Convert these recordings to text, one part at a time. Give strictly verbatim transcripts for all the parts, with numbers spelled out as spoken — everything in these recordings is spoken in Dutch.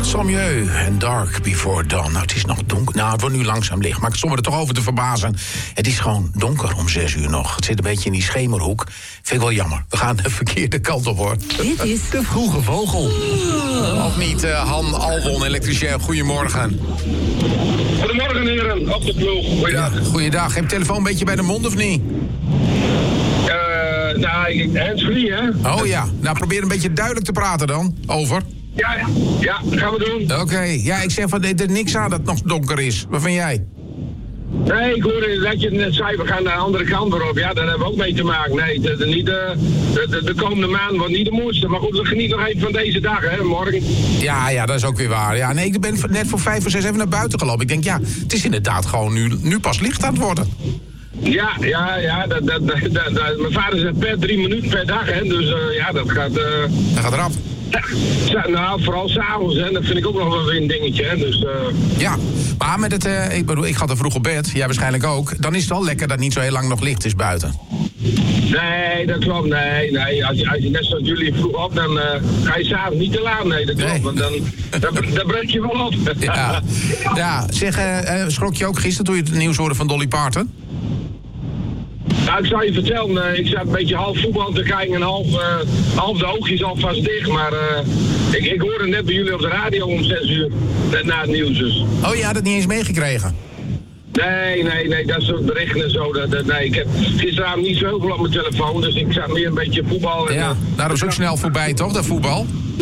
Samieu en Dark Before Dawn. Nou, het is nog donker. Nou, het wordt nu langzaam licht. Maar ik stond me er toch over te verbazen. Het is gewoon donker om zes uur nog. Het zit een beetje in die schemerhoek. Vind ik wel jammer. We gaan de verkeerde kant op, hoor. Dit is De Vroege Vogel. Of niet, uh, Han Alwon, elektricien. Goedemorgen. Goedemorgen, heren. Op de ploeg. Goeiedag. Ja, goeiedag. Heb je telefoon een beetje bij de mond, of niet? Uh, nou, ik- handsfree, hè? Oh ja. Nou, probeer een beetje duidelijk te praten dan. Over. Ja, ja, dat gaan we doen. Oké. Ja, ik zeg van, er is niks aan dat het nog donker is. Wat vind jij? Nee, ik hoorde dat je net zei, we gaan de andere kant weer op. Ja, daar hebben we ook mee te maken. Nee, de, de, niet de, de, de, de komende maand wordt niet de mooiste. Maar goed, we genieten nog even van deze dag, hè, morgen. Ja, ja, dat is ook weer waar. Ja, nee, ik ben net voor vijf of zes even naar buiten gelopen. Ik denk, ja, het is inderdaad gewoon nu, nu pas licht aan het worden. Ja, ja, ja. Dat, dat, dat, dat, dat- mijn vader zegt per drie minuten per dag, hè. Dus uh, ja, dat gaat... Uh, Dat gaat rap. ja, nou, vooral s'avonds, hè. Dat vind ik ook nog wel weer een dingetje, hè. Dus... Uh, Ja, maar met het, uh, ik bedoel, ik ga er vroeg op bed. Jij waarschijnlijk ook. Dan is het wel lekker dat niet zo heel lang nog licht is buiten. Nee, dat klopt. Nee, nee. Als je, als je net zoals jullie vroeg op, dan uh, ga je s'avonds niet te laat. Nee, dat klopt. Nee. Want dan, dan, dan breek je wel op. Ja, ja. Zeg, uh, uh, schrok je ook gisteren toen je het nieuws hoorde van Dolly Parton? Nou, ik zou je vertellen, uh, ik zat een beetje half voetbal te kijken en half, uh, half de oogjes alvast dicht. Maar uh, ik, ik hoorde net bij jullie op de radio om zes uur, net na het nieuws dus. Oh, je had het niet eens meegekregen. Nee, nee, nee, dat soort berichten en zo. Dat, dat, nee, ik heb gisteravond niet zo heel veel op mijn telefoon, dus ik zat meer een beetje voetbal. En, Ja, uh, nou, dat is ook snel voorbij, toch, dat voetbal?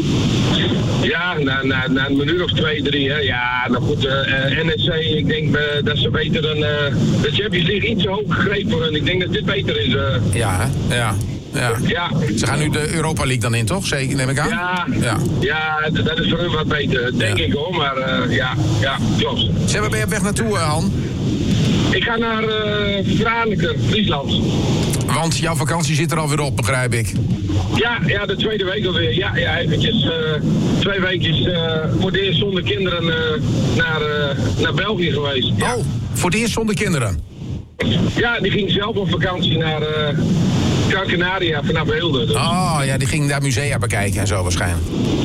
Ja, na, na, na een minuut of twee, drie, hè. Ja, nou goed, uh, uh, N S C, ik denk uh, dat ze beter dan... Uh, de Champions League iets te hoog gegrepen worden. Ik denk dat dit beter is. Uh. Ja, hè? Ja. Ja. Ja. Ze gaan nu de Europa League dan in, toch? Zeker, neem ik aan? Ja, Ja. ja, d- dat is voor hun wat beter, denk Ja. ik hoor, maar uh, ja, ja, klopt. Zeg, waar ben je op weg naartoe, uh, Han? Ik ga naar uh, Franeker, Friesland. Want jouw vakantie zit er alweer op, begrijp ik. Ja, ja, de tweede week alweer. Ja, ja eventjes uh, twee weekjes uh, voor het eerst zonder kinderen uh, naar, uh, naar België geweest. Ja. Oh, voor het eerst zonder kinderen. Ja, die ging zelf op vakantie naar uh, Gran Canaria vanaf Eelde. Dus. Oh, ja, die ging daar musea bekijken en zo waarschijnlijk.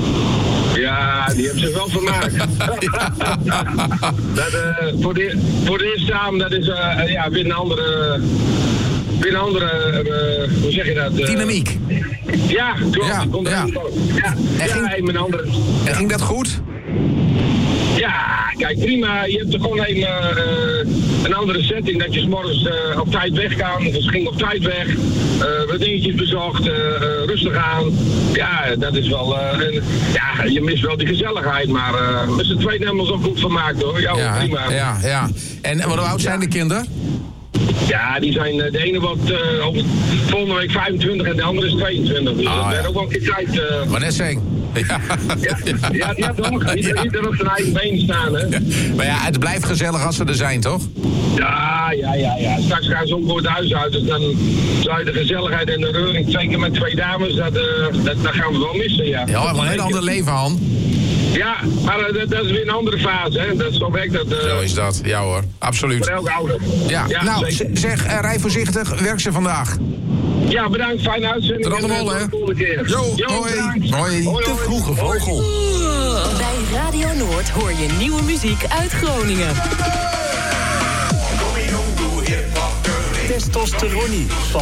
Ja, die hebben zich wel vermaakt. dat, uh, voor, de, voor de eerste samen, dat is uh, ja, weer een andere... Weer een andere, uh, hoe zeg je dat? Uh, Dynamiek. Ja, klopt. Ja, Komt er ja. even van. Ja, En ja, ging- even een andere... En ging dat goed? Ja, kijk, prima. Je hebt er gewoon even uh, een andere setting. Dat je 's morgens uh, op tijd weg kan. Dus ging op tijd weg. Uh, wat dingetjes bezocht. Uh, uh, rustig aan. Ja, dat is wel... Uh, en, ja, je mist wel die gezelligheid. Maar uh, met z'n tweeën hebben we ons ook goed vermaakt hoor. Ja, Ja, hè? prima. ja, ja. En hoe oud zijn de kinderen? Ja, die zijn, uh, de ene wordt uh, over volgende week vijfentwintig en de andere is tweeëntwintig. Dus Ah, dat ja. werd ook wel een keer tijd. Uh, Maar net zeggen. Ja. ja, ja, ja, toch? Niet, Ja. niet er op zijn eigen been staan, hè? Maar ja, het blijft gezellig als ze er zijn, toch? Ja, ja, ja, ja. Straks gaan ze ook voor het huis uit. Dus dan zou je de gezelligheid en de reuring, zeker met twee dames, dat, uh, dat, dat gaan we wel missen, ja. Ja, maar een heel ander leven, Han. Ja, maar uh, dat, dat is weer een andere fase, hè. Dat, zo werkt dat uh, Zo is dat. Ja hoor, absoluut. voor elke ouder. Ja, nou, zeker. z- zeg, uh, rij voorzichtig. Werk ze vandaag. Ja, bedankt. Fijne uitzending. Tot allemaal, En, uh, hè. tot de volgende keer. Jo, Jo, hoi. bedankt. Hoi. Hoi, De hoi. Vroege Hoi. Vogel. Bij Radio Noord hoor je nieuwe muziek uit Groningen. Testosteronie.